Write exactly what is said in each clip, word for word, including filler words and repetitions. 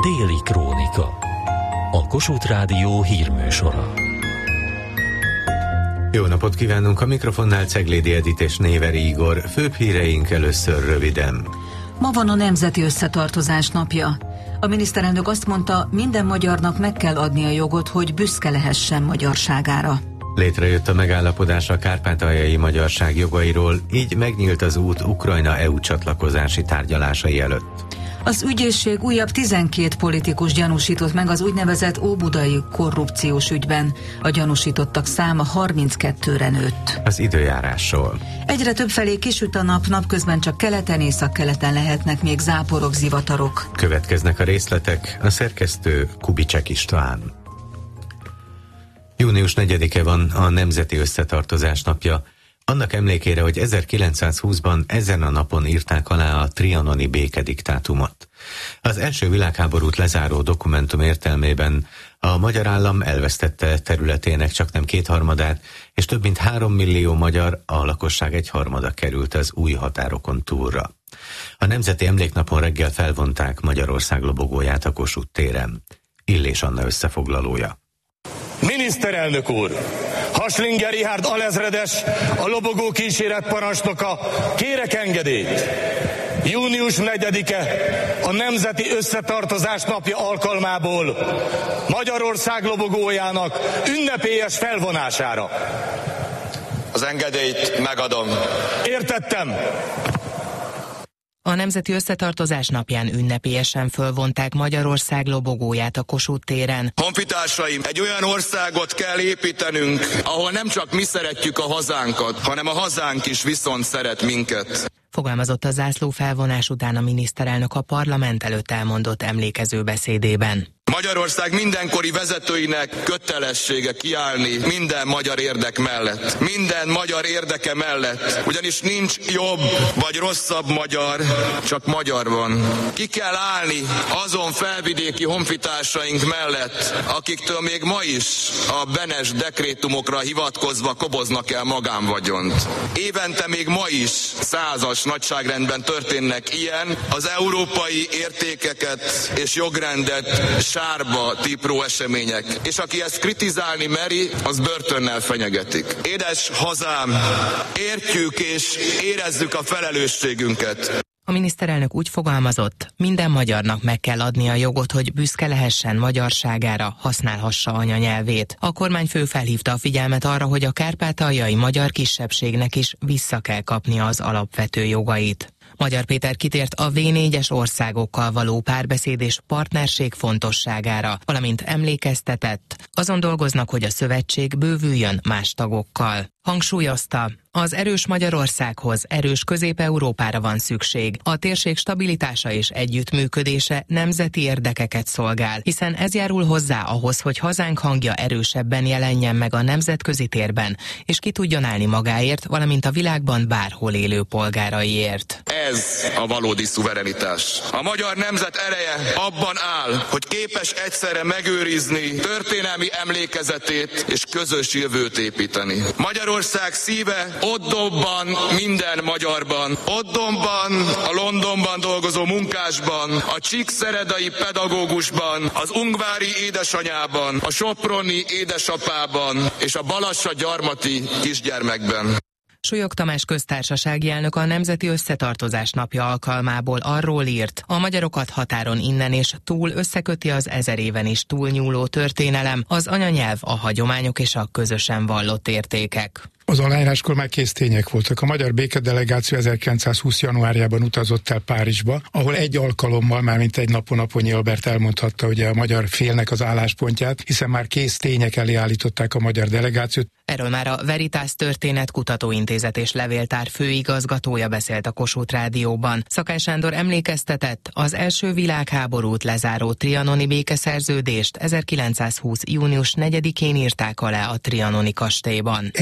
Déli Krónika. A Kossuth Rádió hírműsora. Jó napot kívánunk, a mikrofonnál Ceglédi Edit és Néveri Igor. Főbb híreink először röviden. Ma van a Nemzeti Összetartozás napja. A miniszterelnök azt mondta, minden magyarnak meg kell adni a jogot, hogy büszke lehessen magyarságára. Létrejött a megállapodás a kárpátaljai magyarság jogairól, így megnyílt az út Ukrajna é u csatlakozási tárgyalásai előtt. Az ügyészség újabb tizenkét politikus gyanúsított meg az úgynevezett óbudai korrupciós ügyben. A gyanúsítottak száma harminckettőre nőtt. Az időjárásról. Egyre többfelé kisüt a nap, napközben csak keleten, északkeleten lehetnek még záporok, zivatarok. Következnek a részletek, a szerkesztő Kubicek István. június negyedike van a Nemzeti Összetartozás napja. Annak emlékére, hogy ezerkilencszázhúszban ezen a napon írták alá a trianoni békediktátumot. Az első világháborút lezáró dokumentum értelmében a magyar állam elvesztette területének csaknem kétharmadát, és több mint három millió magyar, a lakosság egyharmada került az új határokon túlra. A Nemzeti Emléknapon reggel felvonták Magyarország lobogóját a Kossuth téren. Illés Anna összefoglalója. Miniszterelnök úr! Haslinger Richárd alezredes, a lobogó kíséretparancsnoka, kérek engedélyt! június negyedike a Nemzeti Összetartozás napja alkalmából Magyarország lobogójának ünnepélyes felvonására. Az engedélyt megadom. Értettem! A Nemzeti Összetartozás napján ünnepélyesen fölvonták Magyarország lobogóját a Kossuth téren. Honfitársaim, egy olyan országot kell építenünk, ahol nem csak mi szeretjük a hazánkat, hanem a hazánk is viszont szeret minket. Fogalmazott a zászló felvonás után a miniszterelnök a parlament előtt elmondott emlékező beszédében. Magyarország mindenkori vezetőinek kötelessége kiállni minden magyar érdek mellett. Minden magyar érdeke mellett. Ugyanis nincs jobb vagy rosszabb magyar, csak magyar van. Ki kell állni azon felvidéki honfitársaink mellett, akiktől még ma is a Benes dekrétumokra hivatkozva koboznak el magánvagyont. Évente még ma is százas nagyságrendben történnek ilyen, az európai értékeket és jogrendet sárba tipró események, és aki ezt kritizálni meri, az börtönnel fenyegetik. Édes hazám, értjük és érezzük a felelősségünket. A miniszterelnök úgy fogalmazott, minden magyarnak meg kell adni a jogot, hogy büszke lehessen magyarságára, használhassa anyanyelvét. A kormányfő felhívta a figyelmet arra, hogy a kárpátaljai magyar kisebbségnek is vissza kell kapnia az alapvető jogait. Magyar Péter kitért a vé négyes országokkal való párbeszéd és partnerség fontosságára, valamint emlékeztetett, azon dolgoznak, hogy a szövetség bővüljön más tagokkal. Hangsúlyozta, az erős Magyarországhoz erős Közép-Európára van szükség. A térség stabilitása és együttműködése nemzeti érdekeket szolgál, hiszen ez járul hozzá ahhoz, hogy hazánk hangja erősebben jelenjen meg a nemzetközi térben, és ki tudjon állni magáért, valamint a világban bárhol élő polgáraiért. Ez a valódi szuverenitás. A magyar nemzet ereje abban áll, hogy képes egyszerre megőrizni történelmi emlékezetét és közös jövőt építeni. Magyarország szíve ott dobban minden magyarban, ott dobban a Londonban dolgozó munkásban, a csíkszeredai pedagógusban, az ungvári édesanyában, a soproni édesapában és a balassa-gyarmati kisgyermekben. Súlyog Tamás köztársasági elnök a Nemzeti Összetartozás napja alkalmából arról írt, a magyarokat határon innen és túl összeköti az ezer éven is túlnyúló történelem, az anyanyelv, a hagyományok és a közösen vallott értékek. Az aláíráskor már kész tények voltak. A magyar békedelegáció ezerkilencszázhúsz januárjában utazott el Párizsba, ahol egy alkalommal, már mint egy napon Aponyi Albert elmondhatta ugye a magyar félnek az álláspontját, hiszen már kész tények elé állították a magyar delegációt. Erről már a Veritas Történet Kutatóintézet és Levéltár főigazgatója beszélt a Kossuth Rádióban. Szakály Sándor emlékeztetett, az első világháborút lezáró trianoni békeszerződést ezerkilencszázhúsz június negyedikén írták alá a trianoni kastélyban. Egy dologról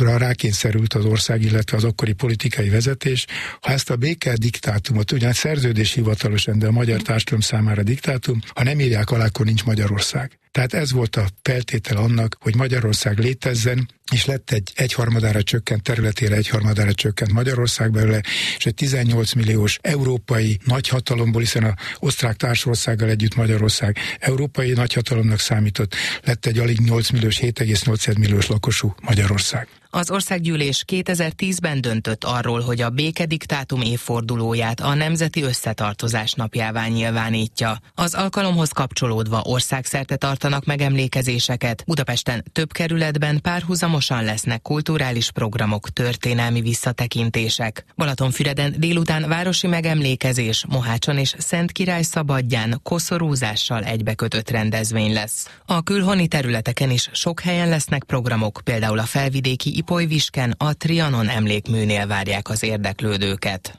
arra rákényszerült az ország, illetve az akkori politikai vezetés, ha ezt a béke diktátumot, ugyan szerződés hivatalosan, de a magyar társadalom számára diktátum, ha nem írják alá, akkor nincs Magyarország. Tehát ez volt a feltétel annak, hogy Magyarország létezzen, és lett egy egyharmadára csökkent területére, egyharmadára csökkent Magyarország belőle, és egy tizennyolc milliós európai nagyhatalomból, hiszen az osztrák társországgal együtt Magyarország európai nagyhatalomnak számított, lett egy alig nyolc milliós, hét egész nyolc milliós lakosú Magyarország. Az országgyűlés kétezer-tízben döntött arról, hogy a békediktátum évfordulóját a Nemzeti Összetartozás napjává nyilvánítja. Az alkalomhoz kapcsolódva országszerte tartanak megemlékezéseket. Budapesten több kerületben párhuzamosan lesznek kulturális programok, történelmi visszatekintések. Balatonfüreden délután városi megemlékezés, Mohácson és Szentkirályszabadján koszorúzással egybekötött rendezvény lesz. A külhoni területeken is sok helyen lesznek programok, például a felvidéki Ipolyvisken a Trianon emlékműnél várják az érdeklődőket.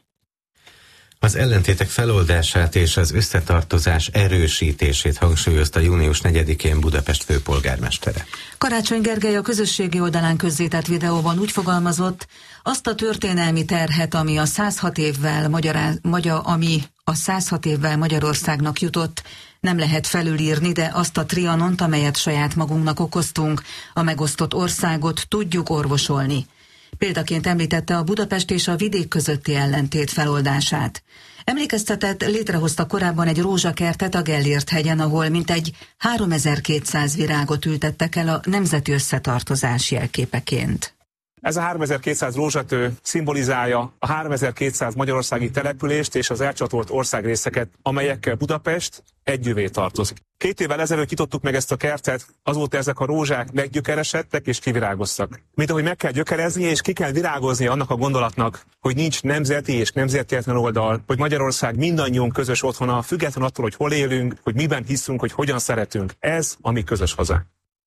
Az ellentétek feloldását és az összetartozás erősítését hangsúlyozta június negyedikén Budapest főpolgármestere. Karácsony Gergely a közösségi oldalán közzétett videóban úgy fogalmazott, azt a történelmi terhet, ami a százhat évvel, magyará, magyar, ami a százhat évvel Magyarországnak jutott, nem lehet felülírni, de azt a Trianont, amelyet saját magunknak okoztunk, a megosztott országot tudjuk orvosolni. Példaként említette a Budapest és a vidék közötti ellentét feloldását. Emlékeztetett, létrehozta korábban egy rózsakertet a Gellért-hegyen, ahol mintegy háromezer-kétszáz virágot ültettek el a nemzeti összetartozás jelképeként. Ez a háromezer-kétszáz rózsatő szimbolizálja a háromezer-kétszáz magyarországi települést és az elcsatolt országrészeket, amelyekkel Budapest együvé tartozik. Két évvel ezelőtt nyitottuk meg ezt a kertet, azóta ezek a rózsák meggyökeresedtek és kivirágoztak. Mint ahogy meg kell gyökerezni és ki kell virágozni annak a gondolatnak, hogy nincs nemzeti és nemzetértelen oldal, hogy Magyarország mindannyiunk közös otthona, független attól, hogy hol élünk, hogy miben hiszünk, hogy hogyan szeretünk. Ez a mi közös hazánk.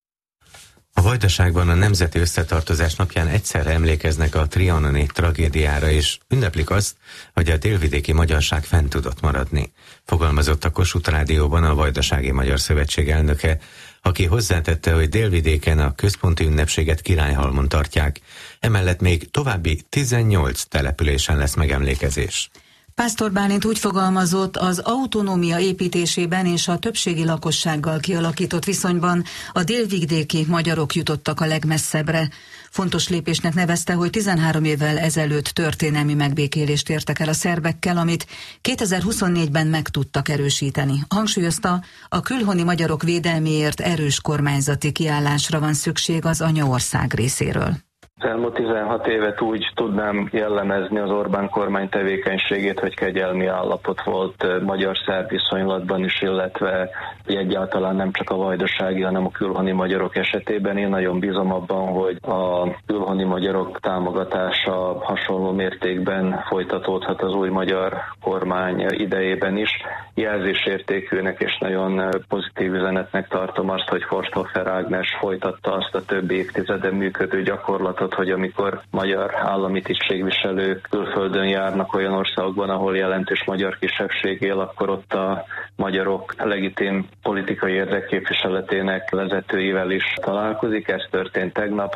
A Vajdaságban a Nemzeti Összetartozás napján egyszerre emlékeznek a trianoni tragédiára, és ünneplik azt, hogy a délvidéki magyarság fenn tudott maradni. Fogalmazott a Kossuth Rádióban a Vajdasági Magyar Szövetség elnöke, aki hozzátette, hogy délvidéken a központi ünnepséget Királyhalmon tartják, emellett még további tizennyolc településen lesz megemlékezés. Pásztor Bálint úgy fogalmazott, az autonómia építésében és a többségi lakossággal kialakított viszonyban a délvidéki magyarok jutottak a legmesszebbre. Fontos lépésnek nevezte, hogy tizenhárom évvel ezelőtt történelmi megbékélést értek el a szerbekkel, amit kétezer-huszonnégyben meg tudtak erősíteni. Hangsúlyozta, a külhoni magyarok védelméért erős kormányzati kiállásra van szükség az anyaország részéről. Az elmúlt tizenhat évet úgy tudnám jellemezni az Orbán kormány tevékenységét, hogy kegyelmi állapot volt magyar-szerb viszonylatban is, illetve egyáltalán nem csak a vajdasági, hanem a külhoni magyarok esetében. Én nagyon bízom abban, hogy a külhoni magyarok támogatása hasonló mértékben folytatódhat az új magyar kormány idejében is. Jelzésértékűnek és nagyon pozitív üzenetnek tartom azt, hogy Forsthofer Ágnes folytatta azt a több évtizeden működő gyakorlatot, hogy amikor magyar állami tisztségviselők külföldön járnak olyan országokban, ahol jelentős magyar kisebbség él, akkor ott a magyarok legitim politikai érdekképviseletének vezetőivel is találkozik. Ez történt tegnap.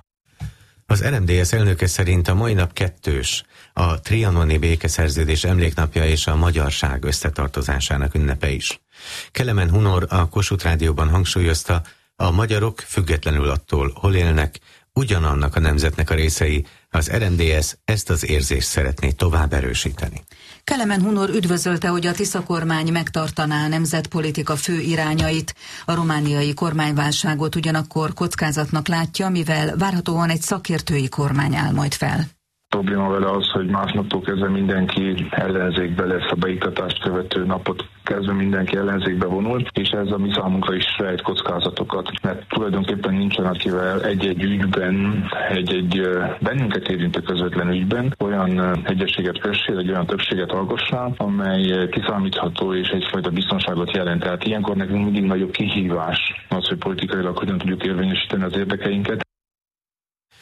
Az er em dé es elnöke szerint a mai nap kettős, a trianoni békeszerződés emléknapja és a magyarság összetartozásának ünnepe is. Kelemen Hunor a Kossuth Rádióban hangsúlyozta, a magyarok függetlenül attól, hol élnek, ugyanannak a nemzetnek a részei, az er em dé es ezt az érzést szeretné tovább erősíteni. Kelemen Hunor üdvözölte, hogy a Tisza kormány megtartaná a nemzetpolitika fő irányait. A romániai kormányválságot ugyanakkor kockázatnak látja, mivel várhatóan egy szakértői kormány áll majd fel. A probléma vele az, hogy másnaptól kezdve mindenki ellenzékbe lesz, a beiktatást követő napot kezdve mindenki ellenzékbe vonul, és ez a mi számunkra is rejt kockázatokat, mert tulajdonképpen nincsen, akivel egy-egy ügyben, egy-egy bennünket érintő közvetlen ügyben olyan egyességet kössél, egy olyan többséget alkossál, amely kiszámítható és egyfajta biztonságot jelent. Tehát ilyenkor nekünk mindig nagyobb kihívás az, hogy politikailag hogyan tudjuk érvényesíteni az érdekeinket.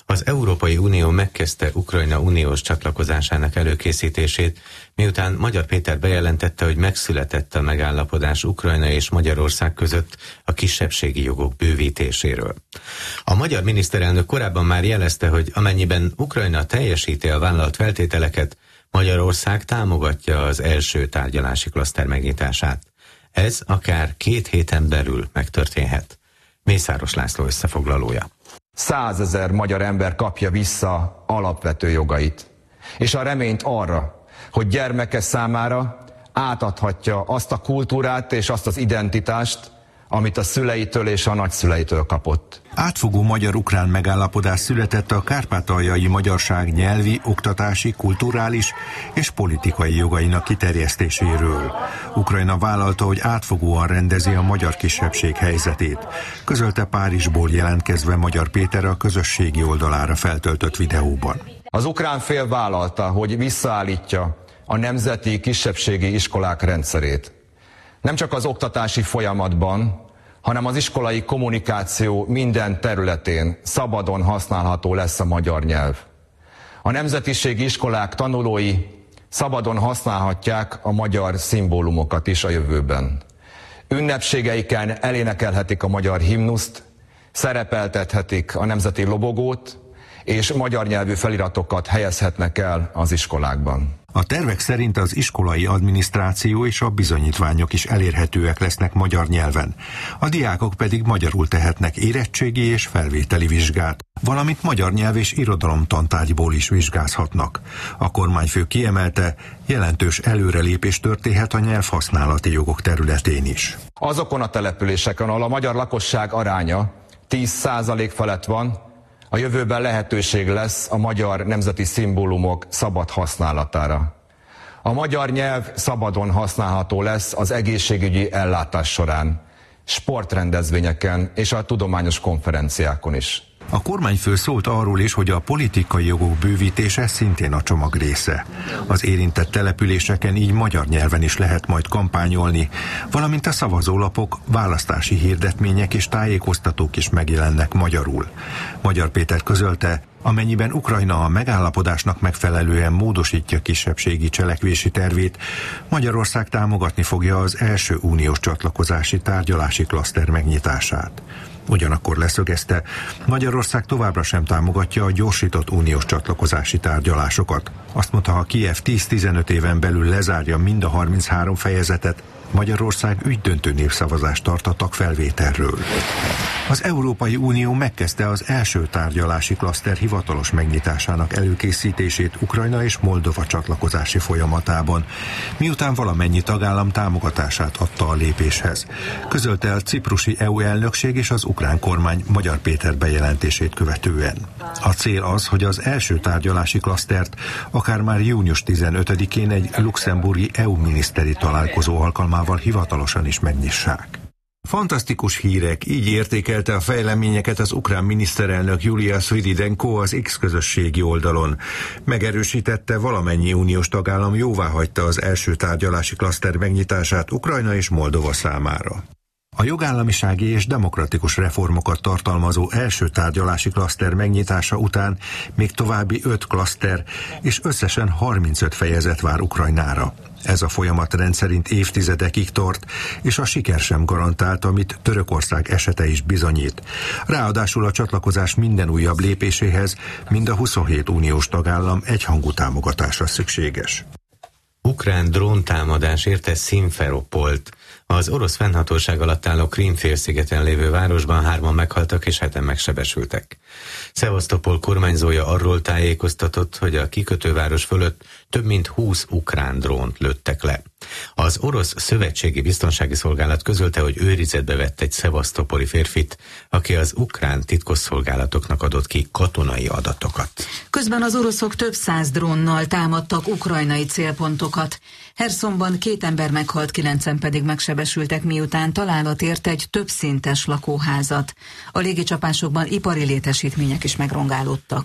Az Európai Unió megkezdte Ukrajna uniós csatlakozásának előkészítését, miután Magyar Péter bejelentette, hogy megszületett a megállapodás Ukrajna és Magyarország között a kisebbségi jogok bővítéséről. A magyar miniszterelnök korábban már jelezte, hogy amennyiben Ukrajna teljesíti a vállalt feltételeket, Magyarország támogatja az első tárgyalási klaszter megnyitását. Ez akár két héten belül megtörténhet. Mészáros László összefoglalója. Százezer magyar ember kapja vissza alapvető jogait, és a reményt arra, hogy gyermeke számára átadhatja azt a kultúrát és azt az identitást, amit a szüleitől és a nagyszüleitől kapott. Átfogó magyar-ukrán megállapodás született a kárpátaljai magyarság nyelvi, oktatási, kulturális és politikai jogainak kiterjesztéséről. Ukrajna vállalta, hogy átfogóan rendezi a magyar kisebbség helyzetét. Közölte Párizsból jelentkezve Magyar Péter a közösségi oldalára feltöltött videóban. Az ukrán fél vállalta, hogy visszaállítja a nemzeti kisebbségi iskolák rendszerét. Nem csak az oktatási folyamatban, hanem az iskolai kommunikáció minden területén szabadon használható lesz a magyar nyelv. A nemzetiségi iskolák tanulói szabadon használhatják a magyar szimbólumokat is a jövőben. Ünnepségeiken elénekelhetik a magyar himnuszt, szerepeltethetik a nemzeti lobogót, és magyar nyelvű feliratokat helyezhetnek el az iskolákban. A tervek szerint az iskolai adminisztráció és a bizonyítványok is elérhetőek lesznek magyar nyelven. A diákok pedig magyarul tehetnek érettségi és felvételi vizsgát, valamint magyar nyelv és irodalom tantárgyból is vizsgázhatnak. A kormányfő kiemelte, jelentős előrelépés történhet a nyelvhasználati jogok területén is. Azokon a településeken, ahol a magyar lakosság aránya tíz százalék felett van, a jövőben lehetőség lesz a magyar nemzeti szimbólumok szabad használatára. A magyar nyelv szabadon használható lesz az egészségügyi ellátás során, sportrendezvényeken és a tudományos konferenciákon is. A kormányfő szólt arról is, hogy a politikai jogok bővítése szintén a csomag része. Az érintett településeken így magyar nyelven is lehet majd kampányolni, valamint a szavazólapok, választási hirdetmények és tájékoztatók is megjelennek magyarul. Magyar Péter közölte, amennyiben Ukrajna a megállapodásnak megfelelően módosítja kisebbségi cselekvési tervét, Magyarország támogatni fogja az első uniós csatlakozási tárgyalási klaszter megnyitását. Ugyanakkor leszögezte, Magyarország továbbra sem támogatja a gyorsított uniós csatlakozási tárgyalásokat. Azt mondta, ha Kijev tíz-tizenöt éven belül lezárja mind a harminchárom fejezetet, Magyarország ügydöntő népszavazást tart a tagfelvételről. Az Európai Unió megkezdte az első tárgyalási klaszter hivatalos megnyitásának előkészítését Ukrajna és Moldova csatlakozási folyamatában, miután valamennyi tagállam támogatását adta a lépéshez. Közölte a ciprusi é u elnökség és az ukrán kormány Magyar Péter bejelentését követően. A cél az, hogy az első tárgyalási klasztert akár már június tizenötödikén egy luxemburgi é u miniszteri találkozó alkalmával hivatalosan is megnyissák. Fantasztikus hírek, így értékelte a fejleményeket az ukrán miniszterelnök Julia Sviridenko az X közösségi oldalon. Megerősítette, valamennyi uniós tagállam jóváhagyta az első tárgyalási klaszter megnyitását Ukrajna és Moldova számára. A jogállamisági és demokratikus reformokat tartalmazó első tárgyalási klaszter megnyitása után még további öt klaszter és összesen harmincöt fejezet vár Ukrajnára. Ez a folyamat rendszerint évtizedekig tart, és a siker sem garantált, amit Törökország esete is bizonyít. Ráadásul a csatlakozás minden újabb lépéséhez mind a huszonhét uniós tagállam egyhangú támogatása szükséges. Ukrán dróntámadás érte Szimferopolt. Az orosz fennhatóság alatt álló Krím-félszigeten lévő városban hárman meghaltak és heten megsebesültek. Szevasztopol kormányzója arról tájékoztatott, hogy a kikötőváros fölött több mint húsz ukrán drónt lőttek le. Az orosz szövetségi biztonsági szolgálat közölte, hogy őrizetbe vett egy szevasztopoli férfit, aki az ukrán titkosszolgálatoknak adott ki katonai adatokat. Közben az oroszok több száz drónnal támadtak ukrajnai célpontokat. Herszonban két ember meghalt, kilencen pedig megsebesültek, miután találat ért egy többszintes lakóházat. A légicsapásokban ipari létesítmények is megrongálódtak.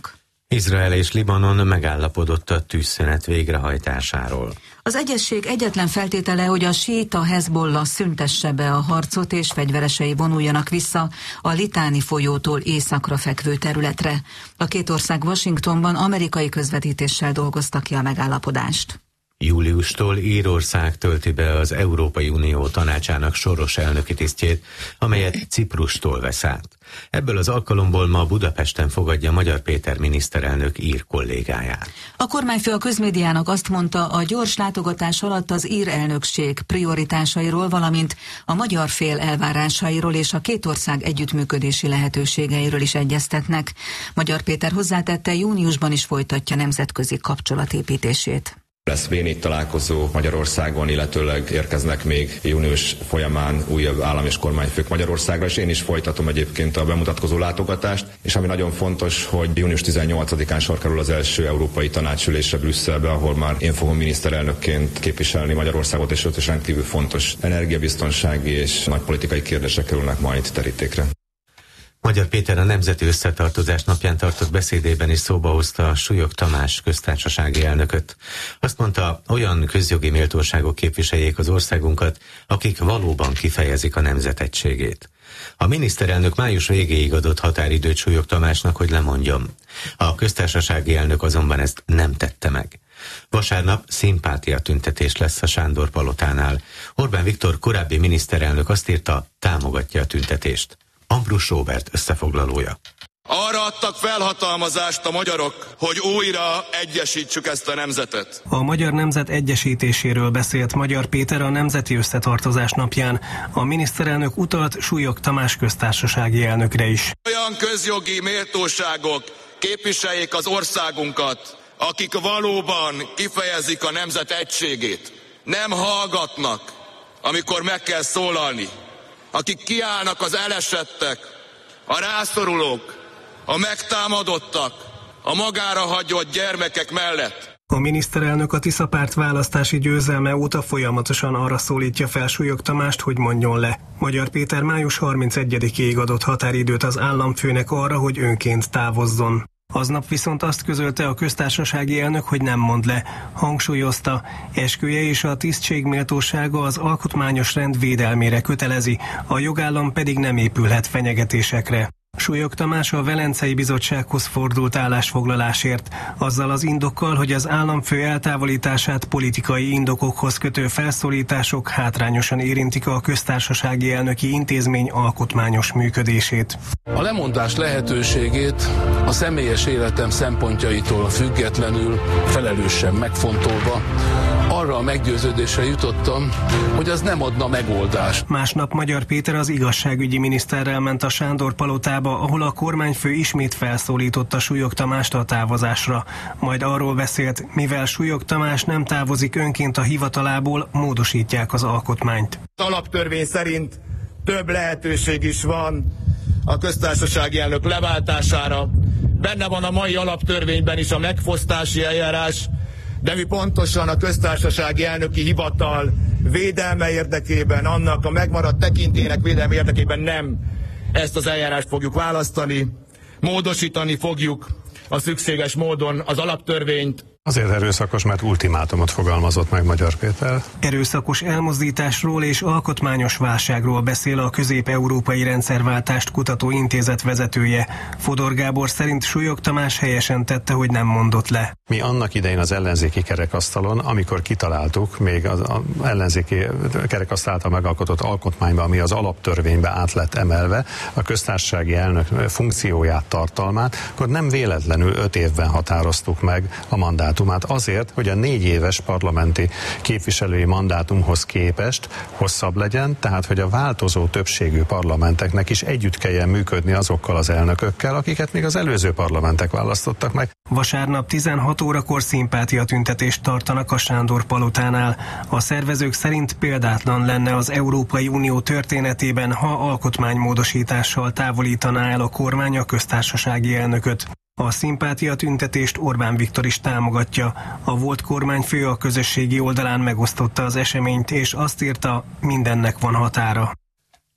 Izrael és Libanon megállapodott a tűzszünet végrehajtásáról. Az egyezség egyetlen feltétele, hogy a síita Hezbollah szüntesse be a harcot és fegyveresei vonuljanak vissza a Litáni folyótól északra fekvő területre. A két ország Washingtonban amerikai közvetítéssel dolgozta ki a megállapodást. Júliustól Írország tölti be az Európai Unió tanácsának soros elnöki tisztjét, amelyet Ciprustól vesz át. Ebből az alkalomból ma Budapesten fogadja Magyar Péter miniszterelnök ír kollégáját. A kormányfő a közmédiának azt mondta, a gyors látogatás alatt az ír elnökség prioritásairól, valamint a magyar fél elvárásairól és a két ország együttműködési lehetőségeiről is egyeztetnek. Magyar Péter hozzátette, júniusban is folytatja nemzetközi kapcsolatépítését. Lesz vé négy találkozó Magyarországon, illetőleg érkeznek még június folyamán újabb állam és kormányfők Magyarországra, és én is folytatom egyébként a bemutatkozó látogatást, és ami nagyon fontos, hogy június tizennyolcadikán sor kerül az első európai tanácsülésre Brüsszelbe, ahol már én fogom miniszterelnökként képviselni Magyarországot, és ott is rendkívül fontos energiabiztonsági és nagy politikai kérdések kerülnek majd terítékre. Magyar Péter a Nemzeti Összetartozás napján tartott beszédében is szóba hozta a Súlyog Tamás köztársasági elnököt. Azt mondta, olyan közjogi méltóságok képviseljék az országunkat, akik valóban kifejezik a nemzet egységét. A miniszterelnök május végéig adott határidőt Súlyog Tamásnak, hogy lemondjon. A köztársasági elnök azonban ezt nem tette meg. Vasárnap szimpátia tüntetés lesz a Sándor palotánál. Orbán Viktor korábbi miniszterelnök azt írta, támogatja a tüntetést. Ambrus Róbert összefoglalója. Arra adtak felhatalmazást a magyarok, hogy újra egyesítsük ezt a nemzetet. A magyar nemzet egyesítéséről beszélt Magyar Péter a Nemzeti Összetartozás napján. A miniszterelnök utalt Súlyog Tamás köztársasági elnökre is. Olyan közjogi méltóságok képviseljék az országunkat, akik valóban kifejezik a nemzet egységét. Nem hallgatnak, amikor meg kell szólalni. Akik kiállnak az elesettek, a rászorulók, a megtámadottak, a magára hagyott gyermekek mellett. A miniszterelnök a Tiszapárt választási győzelme óta folyamatosan arra szólítja fel Súlyog Tamást, hogy mondjon le. Magyar Péter május harmincegyedikéig adott határidőt az államfőnek arra, hogy önként távozzon. Aznap viszont azt közölte a köztársasági elnök, hogy nem mond le. Hangsúlyozta, esküje és a tisztség méltósága az alkotmányos rend védelmére kötelezi, a jogállam pedig nem épülhet fenyegetésekre. Súlyog Tamás a Velencei Bizottsághoz fordult állásfoglalásért, azzal az indokkal, hogy az államfő eltávolítását politikai indokokhoz kötő felszólítások hátrányosan érintik a köztársasági elnöki intézmény alkotmányos működését. A lemondás lehetőségét a személyes életem szempontjaitól függetlenül, felelősen megfontolva, arra a meggyőződésre jutottam, hogy az nem adna megoldást. Másnap Magyar Péter az igazságügyi miniszterrel ment a Sándor palotába, ahol a kormányfő ismét felszólította Súlyog Tamást a távozásra. Majd arról beszélt, mivel Súlyog Tamás nem távozik önként a hivatalából, módosítják az alkotmányt. Az alaptörvény szerint több lehetőség is van a köztársasági elnök leváltására. Benne van a mai alaptörvényben is a megfosztási eljárás, de mi pontosan a köztársasági elnöki hivatal védelme érdekében, annak a megmaradt tekintélynek védelme érdekében nem ezt az eljárást fogjuk választani, módosítani fogjuk a szükséges módon az alaptörvényt. Azért erőszakos, mert ultimátumot fogalmazott meg Magyar Péter. Erőszakos elmozdításról és alkotmányos válságról beszél a Közép-Európai Rendszerváltást Kutató Intézet vezetője. Fodor Gábor szerint Súlyog Tamás helyesen tette, hogy nem mondott le. Mi annak idején az ellenzéki kerekasztalon, amikor kitaláltuk, még az ellenzéki kerekasztal által megalkotott alkotmányban, ami az alaptörvénybe át lett emelve, a köztársasági elnök funkcióját, tartalmát, akkor nem véletlenül öt évben határoztuk meg a mandátumot. Azért, hogy a négy éves parlamenti képviselői mandátumhoz képest hosszabb legyen, tehát hogy a változó többségű parlamenteknek is együtt kelljen működni azokkal az elnökökkel, akiket még az előző parlamentek választottak meg. Vasárnap tizenhat órakor szimpátiatüntetést tartanak a Sándor palotánál. A szervezők szerint példátlan lenne az Európai Unió történetében, ha alkotmánymódosítással távolítaná el a kormány a köztársasági elnököt. A szimpátia tüntetést Orbán Viktor is támogatja. A volt kormányfő a közösségi oldalán megosztotta az eseményt, és azt írta, mindennek van határa.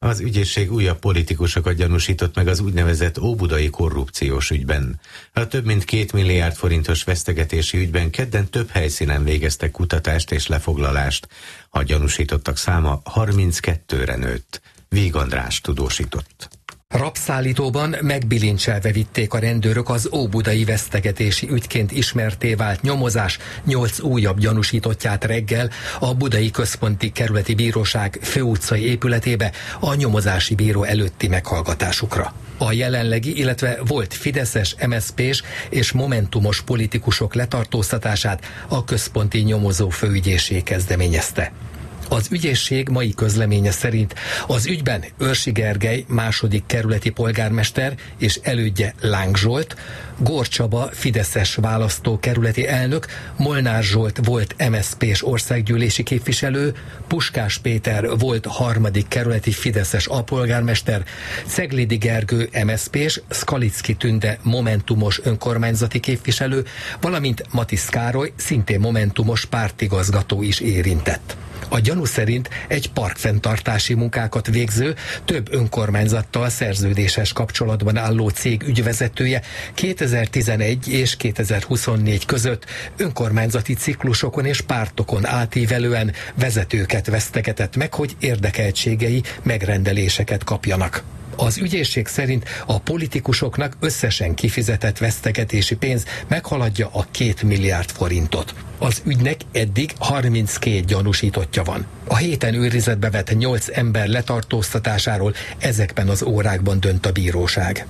Az ügyészség újabb politikusokat gyanúsított meg az úgynevezett óbudai korrupciós ügyben. A több mint két milliárd forintos vesztegetési ügyben kedden több helyszínen végeztek kutatást és lefoglalást. A gyanúsítottak száma harminckettőre nőtt. Víg András tudósított. Rabszállítóban megbilincselve vitték a rendőrök az óbudai vesztegetési ügyként ismertté vált nyomozás nyolc újabb gyanúsítottját reggel a Budai Központi Kerületi Bíróság főutcai épületébe a nyomozási bíró előtti meghallgatásukra. A jelenlegi, illetve volt fideszes, em es zé pés és momentumos politikusok letartóztatását a központi nyomozó főügyészség kezdeményezte. Az ügyészség mai közleménye szerint az ügyben Őrsi Gergely második kerületi polgármester és elődje Láng Zsolt, Gór Csaba fideszes választókerületi elnök, Molnár Zsolt volt em es zé pés országgyűlési képviselő, Puskás Péter volt harmadik kerületi fideszes alpolgármester, Ceglidi Gergő em es zé pés, Skalicki Tünde momentumos önkormányzati képviselő, valamint Matisz Károly szintén momentumos pártigazgató is érintett. A gyanú szerint egy parkfenntartási munkákat végző, több önkormányzattal szerződéses kapcsolatban álló cég ügyvezetője kétezer-tizenegy és kétezer-huszonnégy között önkormányzati ciklusokon és pártokon átívelően vezetőket vesztegetett meg, hogy érdekeltségei megrendeléseket kapjanak. Az ügyészség szerint a politikusoknak összesen kifizetett vesztegetési pénz meghaladja a két milliárd forintot. Az ügynek eddig harminckét gyanúsítottja van. A héten őrizetbe vett nyolc ember letartóztatásáról ezekben az órákban dönt a bíróság.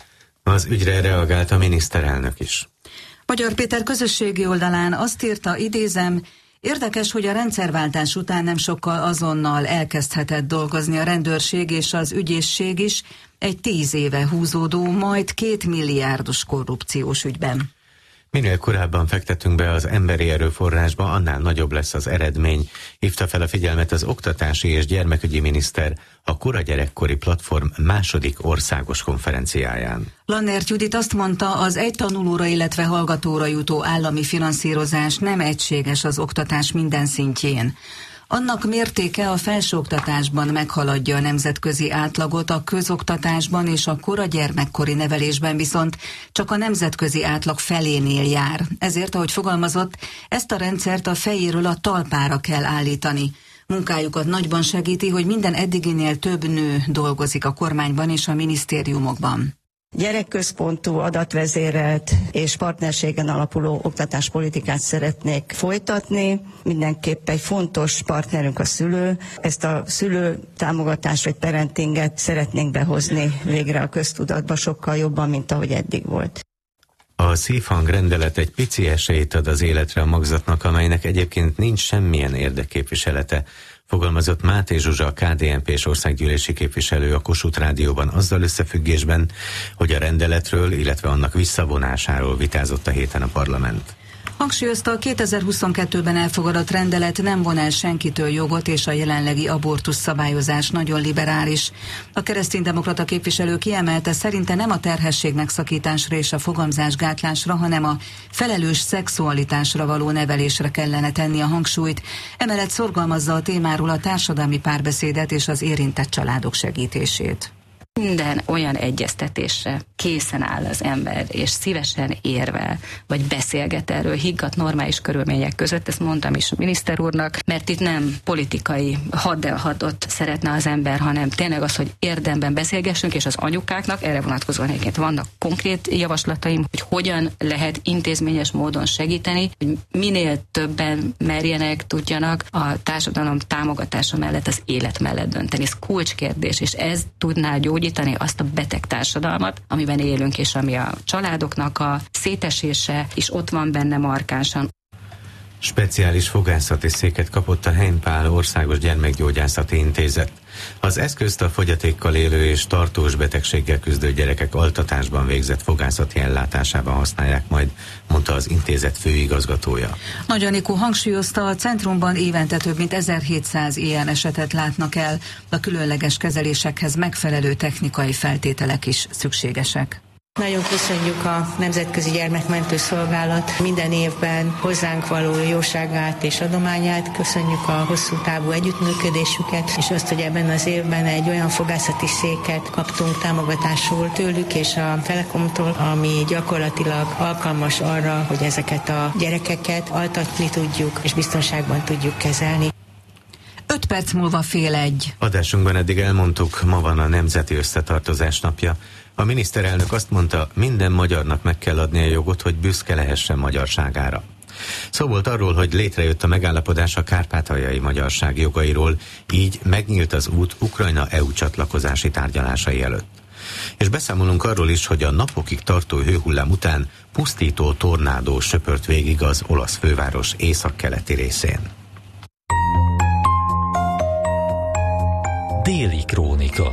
Az ügyre reagált a miniszterelnök is. Magyar Péter közösségi oldalán azt írta, idézem, érdekes, hogy a rendszerváltás után nem sokkal azonnal elkezdhetett dolgozni a rendőrség és az ügyészség is egy tíz éve húzódó, majd két milliárdos korrupciós ügyben. Minél korábban fektetünk be az emberi erőforrásba, annál nagyobb lesz az eredmény, hívta fel a figyelmet az oktatási és gyermekügyi miniszter a Kora Gyerekkori Platform második országos konferenciáján. Lannert Judit azt mondta, az egy tanulóra, illetve hallgatóra jutó állami finanszírozás nem egységes az oktatás minden szintjén. Annak mértéke a felsőoktatásban meghaladja a nemzetközi átlagot, a közoktatásban és a kora gyermekkori nevelésben viszont csak a nemzetközi átlag felénél jár. Ezért, ahogy fogalmazott, ezt a rendszert a fejéről a talpára kell állítani. Munkájukat nagyban segíti, hogy minden eddiginél több nő dolgozik a kormányban és a minisztériumokban. Gyerekközpontú, adatvezérelt és partnerségen alapuló oktatáspolitikát szeretnék folytatni. Mindenképp egy fontos partnerünk a szülő. Ezt a szülő támogatást vagy parentinget szeretnénk behozni végre a köztudatba sokkal jobban, mint ahogy eddig volt. A szívhang rendelet egy pici esélyt ad az életre a magzatnak, amelynek egyébként nincs semmilyen érdekképviselete, fogalmazott Máté Zsuzsa, ká dé en pés országgyűlési képviselő a Kossuth Rádióban azzal összefüggésben, hogy a rendeletről, illetve annak visszavonásáról vitázott a héten a parlament. Hangsúlyozta, a kétezer-huszonkettőben elfogadott rendelet nem von el senkitől jogot, és a jelenlegi abortusz szabályozás nagyon liberális. A kereszténydemokrata képviselő kiemelte, szerinte nem a terhesség megszakításra és a fogamzásgátlásra, hanem a felelős szexualitásra való nevelésre kellene tenni a hangsúlyt. Emellett szorgalmazza a témáról a társadalmi párbeszédet és az érintett családok segítését. Minden olyan egyeztetésre készen áll az ember, és szívesen érvel, vagy beszélget erről higgadt normális körülmények között, ezt mondtam is a miniszter úrnak, mert itt nem politikai haddelhadot szeretne az ember, hanem tényleg az, hogy érdemben beszélgessünk, és az anyukáknak erre vonatkozóan egyébként vannak konkrét javaslataim, hogy hogyan lehet intézményes módon segíteni, hogy minél többen merjenek, tudjanak a társadalom támogatása mellett, az élet mellett dönteni. Ez kulcskérdés, és ez tudná gyógyítani azt a beteg társadalmat, amiben élünk, és ami a családoknak a szétesése is ott van benne markánsan. Speciális fogászati széket kapott a Heimpál Országos Gyermekgyógyászati Intézet. Az eszközt a fogyatékkal élő és tartós betegséggel küzdő gyerekek altatásban végzett fogászati ellátásában használják majd, mondta az intézet főigazgatója. Nagy Anikó hangsúlyozta, a centrumban évente több mint ezerhétszáz ilyen esetet látnak el, a különleges kezelésekhez megfelelő technikai feltételek is szükségesek. Nagyon köszönjük a Nemzetközi Gyermekmentő Szolgálat minden évben hozzánk való jóságát és adományát, köszönjük a hosszú távú együttműködésüket, és azt, hogy ebben az évben egy olyan fogászati széket kaptunk támogatásul tőlük és a Telekomtól, ami gyakorlatilag alkalmas arra, hogy ezeket a gyerekeket altatni tudjuk, és biztonságban tudjuk kezelni. Öt perc múlva fél egy. Adásunkban eddig elmondtuk, ma van a Nemzeti Összetartozás napja. A miniszterelnök azt mondta, minden magyarnak meg kell adni a jogot, hogy büszke lehessen magyarságára. Szó volt arról, hogy létrejött a megállapodás a kárpátaljai magyarság jogairól, így megnyílt az út Ukrajna é u csatlakozási tárgyalásai előtt. És beszámolunk arról is, hogy a napokig tartó hőhullám után pusztító tornádó söpört végig az olasz főváros északkeleti részén. Déli krónika.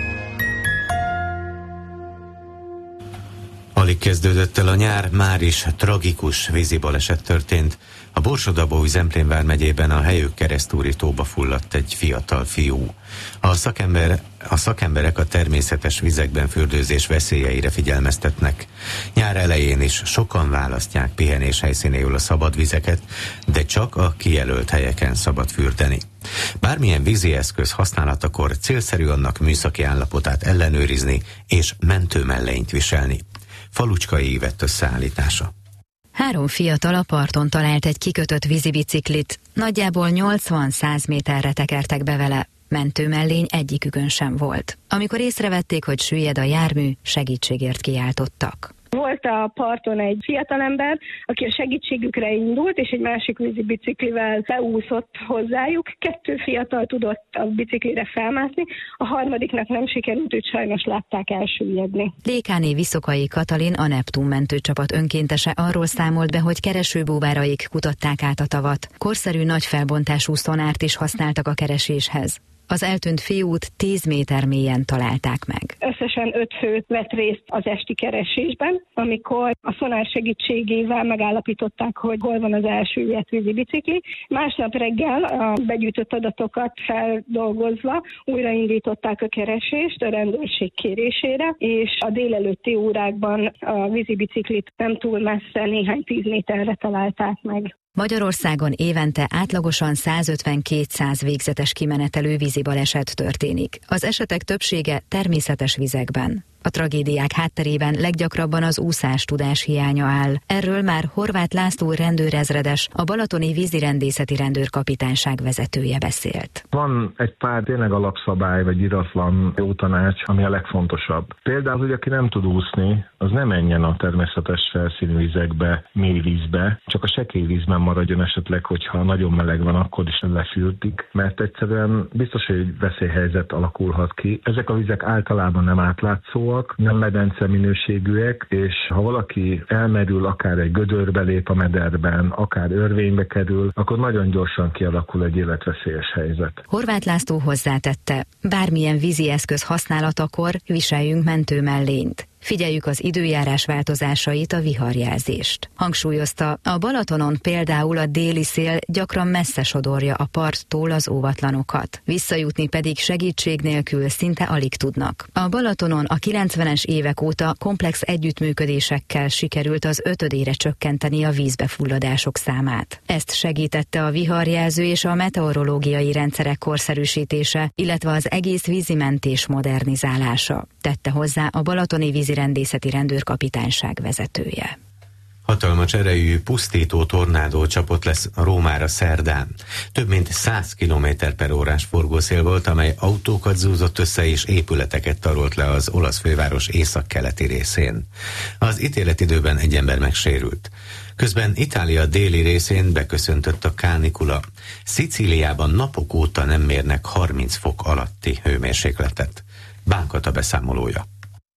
Alig kezdődött el a nyár, már is tragikus vízibaleset történt. A Borsod-Abaúj-Zemplén vármegyében a Helyők keresztúri tóba fulladt egy fiatal fiú. A, szakember, a szakemberek a természetes vizekben fürdőzés veszélyeire figyelmeztetnek. Nyár elején is sokan választják pihenés helyszínéül a szabad vizeket, de csak a kijelölt helyeken szabad fürdeni. Bármilyen vízi eszköz használatakor célszerű annak műszaki állapotát ellenőrizni és mentőmellényt viselni. Falucskai Ivett összeállítása. Három fiatal a parton talált egy kikötött vízibiciklit, nagyjából nyolcvan-száz méterre tekertek be vele. Mentőmellény egyikükön sem volt. Amikor észrevették, hogy süllyed a jármű, segítségért kiáltottak. Volt a parton egy fiatalember, aki a segítségükre indult, és egy másik vízibiciklivel beúszott hozzájuk. Kettő fiatal tudott a biciklire felmászni, a harmadiknak nem sikerült, őt sajnos látták elsüllyedni. Lékáné Viszokai Katalin, a Neptun mentőcsapat önkéntese arról számolt be, hogy keresőbúváraik kutatták át a tavat. Korszerű nagy felbontású szonárt is használtak a kereséshez. Az eltűnt fiút tíz méter mélyen találták meg. Összesen öt fő vett részt az esti keresésben, amikor a szonár segítségével megállapították, hogy hol van az elsüllyedt vízibicikli. Másnap reggel a begyűjtött adatokat feldolgozva újraindították a keresést a rendőrség kérésére, és a délelőtti órákban a vízibiciklit nem túl messze, néhány tíz méterre találták meg. Magyarországon évente átlagosan százötven-kétszáz végzetes kimenetelő vízibaleset történik. Az esetek többsége természetes vizekben. A tragédiák hátterében leggyakrabban az úszás tudás hiánya áll. Erről már Horváth László rendőrezredes, a balatoni vízirendészeti rendőrkapitányság vezetője beszélt. Van egy pár tényleg alapszabály vagy iratlan jó tanács, ami a legfontosabb. Például, hogy aki nem tud úszni, az ne menjen a természetes felszínű vizekbe, mély vízbe, csak a sekély vízben maradjon esetleg, hogyha nagyon meleg van, akkor is lefürdik, mert egyszerűen biztos, hogy egy veszélyhelyzet alakulhat ki. Ezek a vizek általában nem átlátszóak, nem medence minőségűek, és ha valaki elmerül, akár egy gödörbe lép a mederben, akár örvénybe kerül, akkor nagyon gyorsan kialakul egy életveszélyes helyzet. Horváth László hozzátette, bármilyen vízi eszköz használatakor viseljünk mentőmellényt. Figyeljük az időjárás változásait, a viharjelzést. Hangsúlyozta, a Balatonon például a déli szél gyakran messze sodorja a parttól az óvatlanokat. Visszajutni pedig segítség nélkül szinte alig tudnak. A Balatonon a kilencvenes évek óta komplex együttműködésekkel sikerült az ötödére csökkenteni a vízbefulladások számát. Ezt segítette a viharjelző és a meteorológiai rendszerek korszerűsítése, illetve az egész vízimentés modernizálása. Tette hozzá a balatoni vízirendészeti rendőrkapitányság vezetője. Hatalmas erejű, pusztító tornádó csapott lesz Rómára szerdán. Több mint száz kilométer per órás forgószél volt, amely autókat zúzott össze és épületeket tarolt le az olasz főváros északkeleti részén. Az ítéletidőben egy ember megsérült. Közben Itália déli részén beköszöntött a kánikula. Szicíliában napok óta nem mérnek harminc fok alatti hőmérsékletet. Bánkat a beszámolója.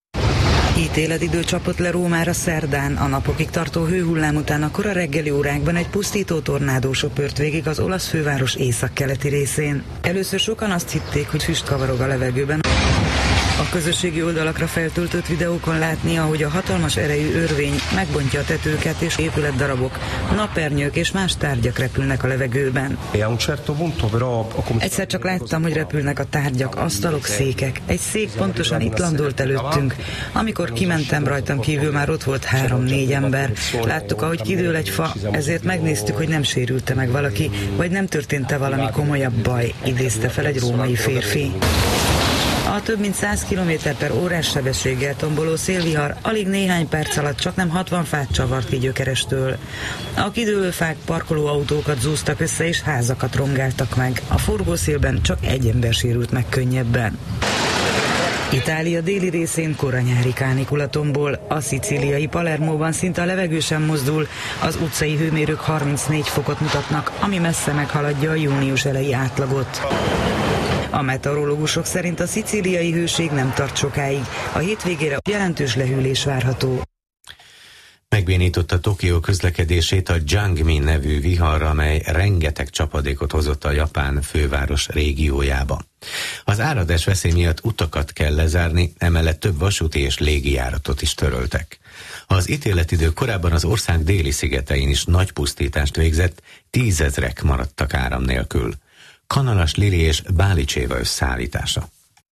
Ítéletidő csapott le Rómára szerdán, a napokig tartó hőhullám után a kora reggeli órákban egy pusztító tornádó söpört végig az olasz főváros északkeleti részén. Először sokan azt hitték, hogy füst kavarog a levegőben. A közösségi oldalakra feltöltött videókon látni, ahogy a hatalmas erejű örvény megbontja a tetőket és épületdarabok, napernyők és más tárgyak repülnek a levegőben. Egyszer csak láttam, hogy repülnek a tárgyak, asztalok, székek. Egy szék pontosan itt landolt előttünk. Amikor kimentem, rajtam kívül már ott volt három-négy ember. Láttuk, ahogy kidől egy fa, ezért megnéztük, hogy nem sérülte meg valaki, vagy nem történt-e valami komolyabb baj, idézte fel egy római férfi. A több mint száz kilométer per órás sebességgel tomboló szélvihar alig néhány perc alatt csaknem hatvan fát csavart ki gyökerestől. A kidőlő fák parkolóautókat zúztak össze és házakat rongáltak meg. A forgószélben csak egy ember sérült meg könnyebben. Itália déli részén kora nyári kánikula tombol, a szicíliai Palermóban szinte a levegő sem mozdul, az utcai hőmérők harmincnégy fokot mutatnak, ami messze meghaladja a június eleji átlagot. A meteorológusok szerint a szicíliai hőség nem tart sokáig, a hétvégére jelentős lehűlés várható. Megbénította Tokió közlekedését a Jangmi nevű vihar, amely rengeteg csapadékot hozott a japán főváros régiójába. Az áradás veszély miatt utakat kell lezárni, emellett több vasúti és légijáratot is töröltek. Az ítéletidő korábban az ország déli szigetein is nagy pusztítást végzett, tízezrek maradtak áram nélkül. Kanalas Lili és Bálicséva összeállítása.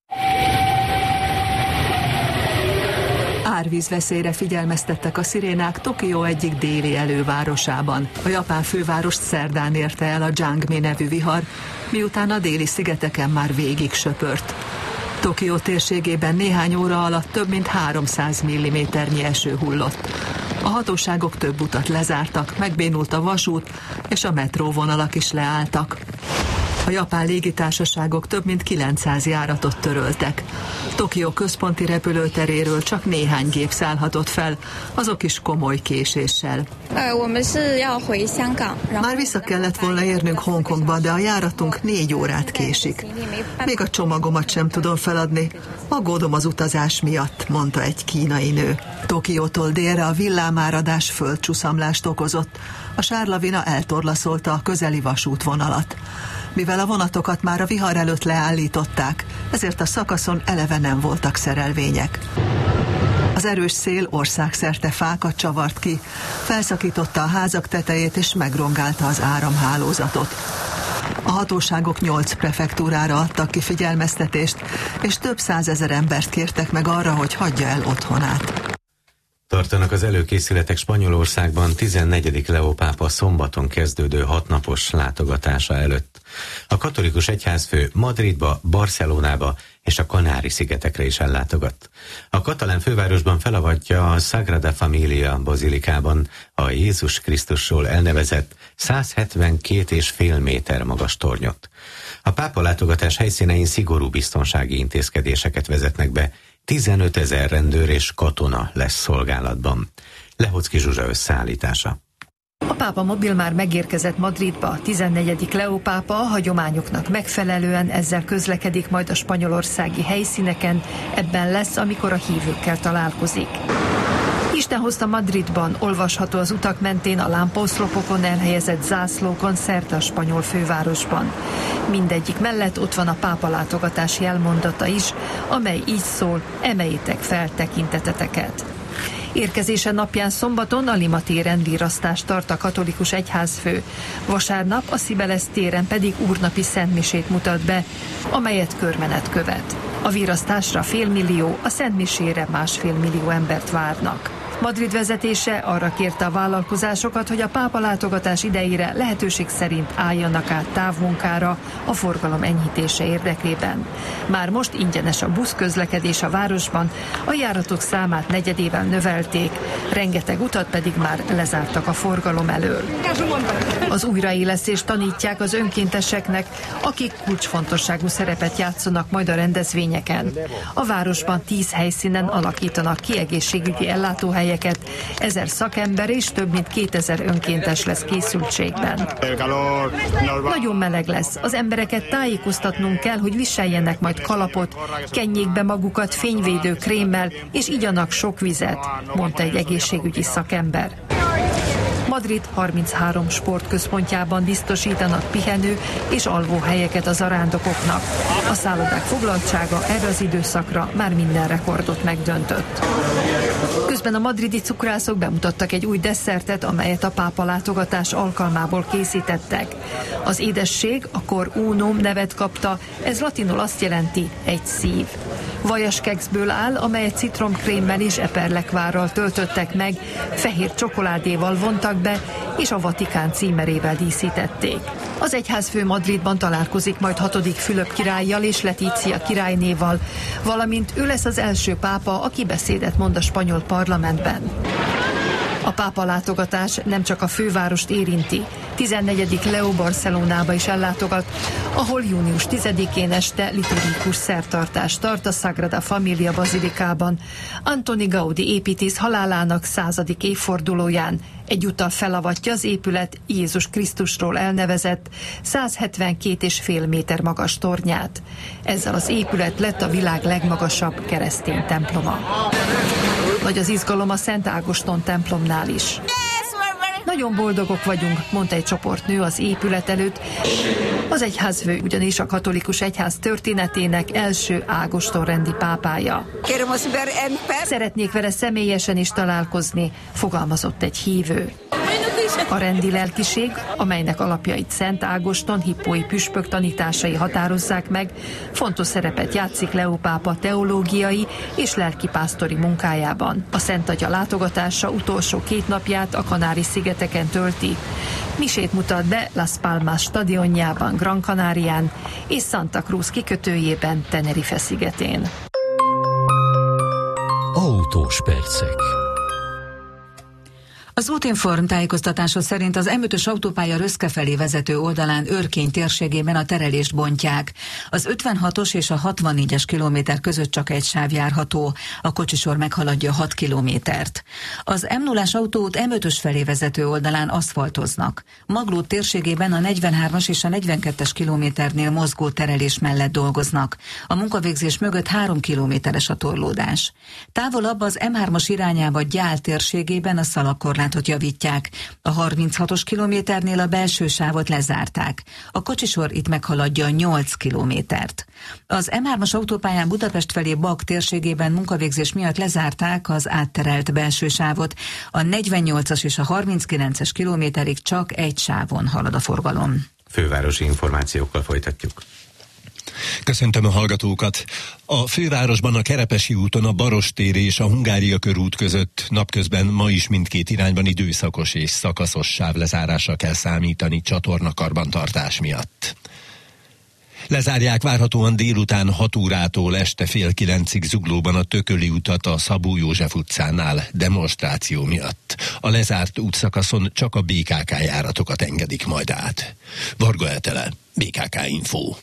Árvízveszélyre figyelmeztettek a szirénák Tokió egyik déli elővárosában. A japán fővárost szerdán érte el a Jangmi nevű vihar, miután a déli szigeteken már végig söpört. Tokió térségében néhány óra alatt több mint háromszáz milliméternyi eső hullott. A hatóságok több utat lezártak, megbénult a vasút, és a metróvonalak is leálltak. A japán légitársaságok több mint kilencszáz járatot töröltek. Tokió központi repülőteréről csak néhány gép szállhatott fel, azok is komoly késéssel. Már vissza kellett volna érnünk Hongkongba, de a járatunk négy órát késik. Még a csomagomat sem tudom feladni. Aggódom az utazás miatt, mondta egy kínai nő. Tokiótól délre a villámáradás földcsúszamlást okozott. A sárlavina eltorlaszolta a közeli vasútvonalat. Mivel a vonatokat már a vihar előtt leállították, ezért a szakaszon eleve nem voltak szerelvények. Az erős szél országszerte fákat csavart ki, felszakította a házak tetejét és megrongálta az áramhálózatot. A hatóságok nyolc prefektúrára adtak ki figyelmeztetést, és több százezer embert kértek meg arra, hogy hagyja el otthonát. Tartanak az előkészületek Spanyolországban tizennegyedik Leó pápa szombaton kezdődő hatnapos látogatása előtt. A katolikus egyházfő Madridba, Barcelonába és a Kanári-szigetekre is ellátogat. A katalán fővárosban felavatja a Sagrada Familia bazilikában a Jézus Krisztusról elnevezett száz hetvenkét egész öt méter magas tornyot. A pápa látogatás helyszínein szigorú biztonsági intézkedéseket vezetnek be, tizenötezer rendőr és katona lesz szolgálatban. Lehocki Zsuzsa összeállítása. A pápa mobil már megérkezett Madridba, a tizennegyedik Leó pápa a hagyományoknak megfelelően ezzel közlekedik majd a spanyolországi helyszíneken, ebben lesz, amikor a hívőkkel találkozik. Isten hozta Madridban, olvasható az utak mentén a lámpaoszlopokon elhelyezett zászlókon szerte a spanyol fővárosban. Mindegyik mellett ott van a pápa látogatás jelmondata is, amely így szól: emeljétek fel tekinteteteket. Érkezése napján szombaton a Lima téren virasztást tart a katolikus egyházfő. Vasárnap a Cibeles téren pedig úrnapi szentmisét mutat be, amelyet körmenet követ. A virasztásra félmillió, a szentmisére másfél millió embert várnak. Madrid vezetése arra kérte a vállalkozásokat, hogy a pápa látogatás idejére lehetőség szerint álljanak át távmunkára a forgalom enyhítése érdekében. Már most ingyenes a buszközlekedés a városban, a járatok számát negyedével növelték, rengeteg utat pedig már lezártak a forgalom elől. Az újraélesztést tanítják az önkénteseknek, akik kulcsfontosságú szerepet játszanak majd a rendezvényeken. A városban tíz helyszínen alakítanak ki egészségügyi ellátóhelyeket, ezer szakember és több mint kétezer önkéntes lesz készültségben. Nagyon meleg lesz, az embereket tájékoztatnunk kell, hogy viseljenek majd kalapot, kenjék be magukat fényvédő krémmel, és igyanak sok vizet, mondta egy egészségügyi szakember. Madrid harminchárom sportközpontjában biztosítanak pihenő és alvóhelyeket az arándokoknak. A szállodák foglaltsága erre az időszakra már minden rekordot megdöntött. Közben a madridi cukrászok bemutattak egy új desszertet, amelyet a pápa látogatás alkalmából készítettek. Az édesség a cor unum nevet kapta, ez latinul azt jelenti egy szív. Vajas kekszből áll, amelyet citromkrémmel és eperlekvárral töltöttek meg, fehér csokoládéval vontak be, és a Vatikán címerével díszítették. Az egyházfő Madridban találkozik majd hatodik Fülöp királlyal és Letícia királynéval, valamint ő lesz az első pápa, aki beszédet mond a spanyol parlamentben. A pápa látogatás nem csak a fővárost érinti. tizennegyedik Leo Barcelonába is ellátogat, ahol június tizedikén este liturgikus szertartást tart a Sagrada Familia bazilikában. Antoni Gaudi építész halálának századik évfordulóján egyúttal felavatja az épület Jézus Krisztusról elnevezett száz hetvenkét egész öt méter magas tornyát. Ezzel az épület lett a világ legmagasabb keresztény temploma. Nagy az izgalom a Szent Ágoston templomnál is. Nagyon boldogok vagyunk, mondta egy csoport nő az épület előtt. Az egyházfő ugyanis a katolikus egyház történetének első Ágoston rendi pápája. Szeretnék vele személyesen is találkozni, fogalmazott egy hívő. A rendi lelkiség, amelynek alapjait Szent Ágoston hippói püspök tanításai határozzák meg, fontos szerepet játszik Leó pápa teológiai és lelkipásztori munkájában. A Szent Atya látogatása utolsó két napját a Kanári-szigeteken tölti. Misét mutat be Las Palmas stadionjában, Gran Canarián és Santa Cruz kikötőjében, Tenerife szigetén. Autós percek. Az Útinform tájékoztatása szerint az M ötös autópálya Röszke felé vezető oldalán Örkény térségében a terelést bontják. Az ötvenhatos és a hatvannégyes kilométer között csak egy sáv járható, a kocsisor meghaladja hat kilométert. Az M nullás autóút M ötös felé vezető oldalán aszfaltoznak. Maglód térségében a negyvenhármas és a negyvenkettes kilométernél mozgó terelés mellett dolgoznak. A munkavégzés mögött három kilométeres a torlódás. Távolabb az M hármas irányába Gyál térségében a szalagkorlátot javítják. A harminchatos kilométernél a belső sávot lezárták. A kocsisor itt meghaladja nyolc kilométert. Az M hármas autópályán Budapest felé Bag térségében munkavégzés miatt lezárták az átterelt belső sávot. A negyvennyolcas és a harminckilences kilométerig csak egy sávon halad a forgalom. Fővárosi információkkal folytatjuk. Köszöntöm a hallgatókat! A fővárosban a Kerepesi úton a Barostér és a Hungária körút között napközben ma is mindkét irányban időszakos és szakaszos sávlezárásra kell számítani csatornakarbantartás miatt. Lezárják várhatóan délután hat órától este fél kilencig Zuglóban a Tököli utat a Szabó József utcánál demonstráció miatt. A lezárt útszakaszon csak a bé ká ká járatokat engedik majd át. Varga Etele, bé ká ká Info.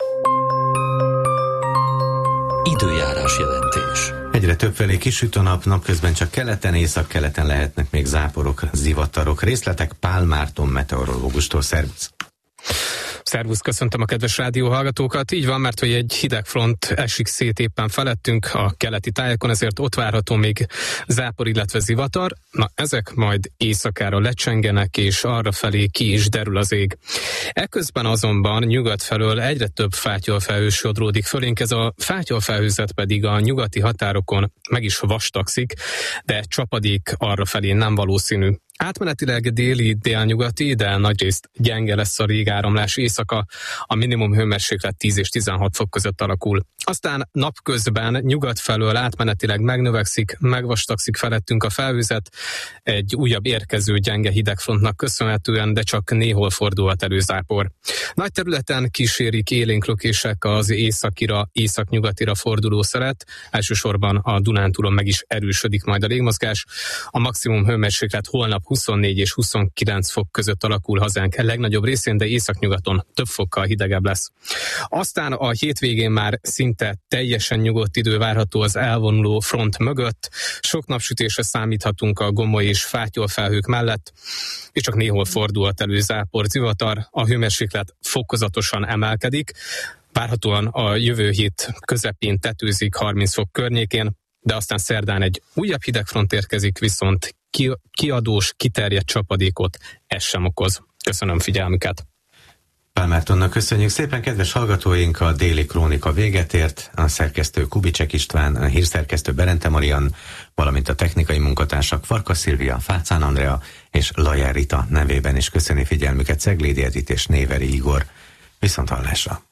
Időjárás jelentés. Egyre többfelé kisüt a nap, napközben csak keleten, északkeleten lehetnek még záporok, zivatarok. Részletek Pál Márton meteorológustól. Szervusz! Szervusz, köszöntöm a kedves rádióhallgatókat. Így van, mert hogy egy hideg front esik szét éppen felettünk a keleti tájakon, ezért ott várható még zápor, illetve zivatar. Na, ezek majd éjszakára lecsengenek, és arra felé ki is derül az ég. Eközben azonban nyugat felől egyre több fátyolfelhő sodródik fölénk, ez a fátyolfelhőzet pedig a nyugati határokon meg is vastagszik, de csapadék arra felé nem valószínű. Átmenetileg déli, délnyugati, de nagyrészt gyenge lesz a régáramlás éjszaka, a minimum hőmérséklet tíz és tizenhat fok között alakul. Aztán napközben nyugat felől átmenetileg megnövekszik, megvastagszik felettünk a felhőzet, egy újabb érkező gyenge hidegfrontnak köszönhetően, de csak néhol fordulhat elő zápor. Nagy területen kísérik élénk lökések az északira, északnyugatira forduló szelet, elsősorban a Dunántúlon meg is erősödik majd a légmozgás. A maximum hőmérséklet holnap huszonnégy és huszonkilenc fok között alakul hazánk legnagyobb részén, de északnyugaton több fokkal hidegebb lesz. Aztán a hétvégén már szinte teljesen nyugodt idő várható az elvonuló front mögött. Sok napsütésre számíthatunk a gomoly és fátyolfelhők mellett, és csak néhol fordulhat elő zápor, zivatar, a hőmérséklet fokozatosan emelkedik. Várhatóan a jövő hét közepén tetőzik harminc fok környékén, de aztán szerdán egy újabb hidegfront érkezik, viszont ki, kiadós, kiterjedt csapadékot ez sem okoz. Köszönöm figyelmüket! Pál Mártonnak köszönjük szépen, kedves hallgatóink, a déli krónika véget ért, a szerkesztő Kubicsek István, a hírszerkesztő Berente Marian, valamint a technikai munkatársak Farkas Szilvia, Fácán Andrea és Lajer Rita nevében is köszöni figyelmüket Ceglédi Edit és Néveri Igor. Viszont hallásra!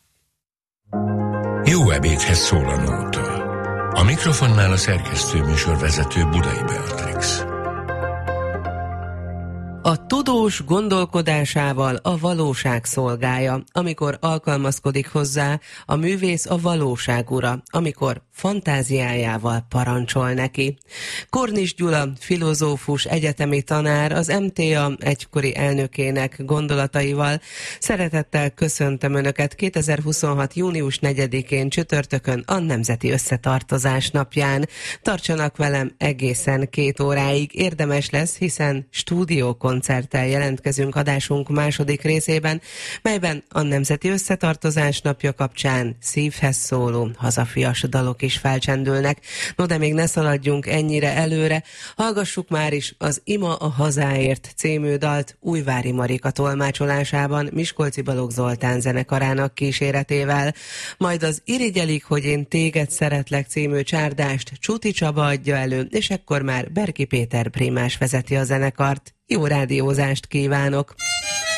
Jó ebédhez szól a nóta. A mikrofonnál a szerkesztő műsorvezető Budai Beatrix. A tudós gondolkodásával a valóság szolgálja, amikor alkalmazkodik hozzá, a művész a valóság ura, amikor fantáziájával parancsol neki. Kornis Gyula, filozófus, egyetemi tanár, az em té á egykori elnökének gondolataival szeretettel köszöntöm Önöket kétezer-huszonhat. június negyedikén csütörtökön, a Nemzeti Összetartozás napján. Tartsanak velem egészen két óráig, érdemes lesz, hiszen stúdiókoncerttel jelentkezünk adásunk második részében, melyben a Nemzeti Összetartozás napja kapcsán szívhez szóló hazafias dalok is felcsendülnek. No, de még ne szaladjunk ennyire előre, hallgassuk már is az Ima a hazáért című dalt Újvári Marika tolmácsolásában Miskolci Balogh Zoltán zenekarának kíséretével, majd az Irigyelik, hogy én téged szeretlek című csárdást Csuti Csaba adja elő, és ekkor már Berki Péter Prémás vezeti a zenekart. Jó rádiózást kívánok!